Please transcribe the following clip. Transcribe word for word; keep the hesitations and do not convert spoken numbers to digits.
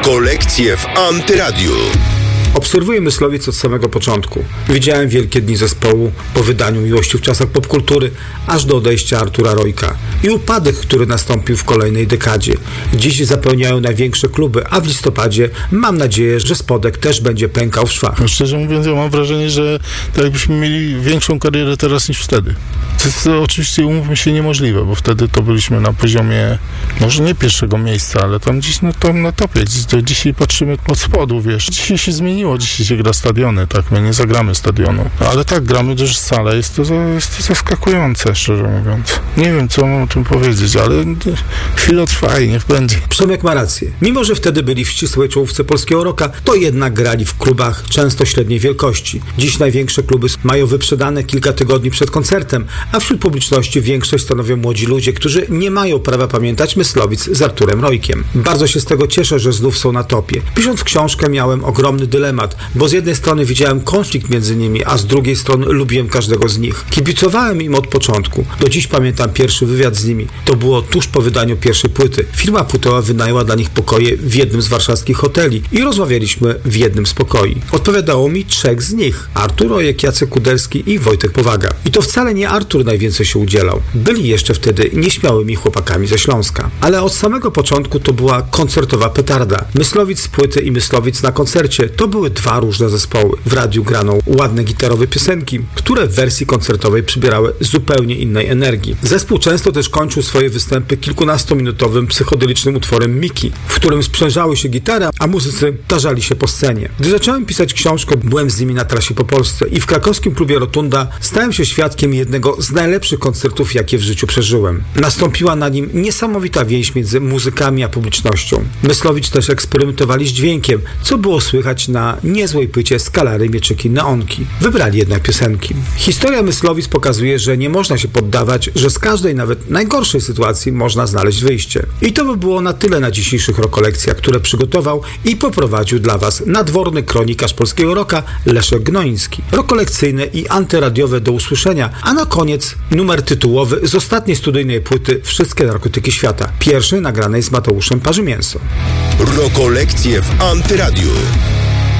Rokolekcje w Antyradiu. Obserwuję Myslowic od samego początku. Widziałem wielkie dni zespołu po wydaniu Miłości w czasach popkultury, aż do odejścia Artura Rojka i upadek, który nastąpił w kolejnej dekadzie. Dziś zapełniają największe kluby, a w listopadzie mam nadzieję, że Spodek też będzie pękał w szwach. No, szczerze mówiąc, ja mam wrażenie, że tak jakbyśmy mieli większą karierę teraz niż wtedy. To jest to oczywiście, umówmy się, niemożliwe, bo wtedy to byliśmy na poziomie, może nie pierwszego miejsca, ale tam gdzieś no, tam na topie. Dziś, dzisiaj patrzymy od spodu, wiesz. Dzisiaj się zmieniło, dzisiaj się gra stadiony, tak, my nie zagramy stadionu. Ale tak, gramy też salę, jest to, jest to zaskakujące, szczerze mówiąc. Nie wiem, co mam o tym powiedzieć, ale chwilę trwa i niech będzie. Przemek ma rację. Mimo, że wtedy byli w ścisłej czołówce polskiego rocka, to jednak grali w klubach często średniej wielkości. Dziś największe kluby mają wyprzedane kilka tygodni przed koncertem, a wśród publiczności większość stanowią młodzi ludzie, którzy nie mają prawa pamiętać Myslowic z Arturem Rojkiem. Bardzo się z tego cieszę, że znów są na topie. Pisząc książkę miałem ogromny dylemat, bo z jednej strony widziałem konflikt między nimi, a z drugiej strony lubiłem każdego z nich. Kibicowałem im od początku. Do dziś pamiętam pierwszy wywiad z nimi. To było tuż po wydaniu pierwszej płyty. Firma płytowa wynajęła dla nich pokoje w jednym z warszawskich hoteli i rozmawialiśmy w jednym z pokoi. Odpowiadało mi trzech z nich. Artur Rojek, Jacek Kuderski i Wojtek Powaga. I to wcale nie Artur najwięcej się udzielał. Byli jeszcze wtedy nieśmiałymi chłopakami ze Śląska. Ale od samego początku to była koncertowa petarda. Myslowic z płyty i Myslowic na koncercie to były dwa różne zespoły. W radiu grano ładne gitarowe piosenki, które w wersji koncertowej przybierały zupełnie innej energii. Zespół często też kończył swoje występy kilkunastominutowym psychodelicznym utworem Miki, w którym sprzężały się gitara, a muzycy tarzali się po scenie. Gdy zacząłem pisać książkę, byłem z nimi na trasie po Polsce i w krakowskim klubie Rotunda stałem się świadkiem jednego z najlepszych koncertów, jakie w życiu przeżyłem. Nastąpiła na nim niesamowita więź między muzykami a publicznością. Myslowic też eksperymentowali z dźwiękiem, co było słychać na niezłej płycie Skalary, Mieczyki, Neonki. Wybrali jednak piosenki. Historia Myslowic pokazuje, że nie można się poddawać, że z każdej, nawet najgorszej sytuacji można znaleźć wyjście. I to by było na tyle na dzisiejszych rokolekcjach, które przygotował i poprowadził dla Was nadworny kronikarz polskiego rocka Leszek Gnoiński. Rokolekcyjne i antyradiowe do usłyszenia, a na koniec numer tytułowy z ostatniej studyjnej płyty Wszystkie narkotyki świata. Pierwszy nagranej z Mateuszem Parzymięso. Rokolekcje w Antyradiu.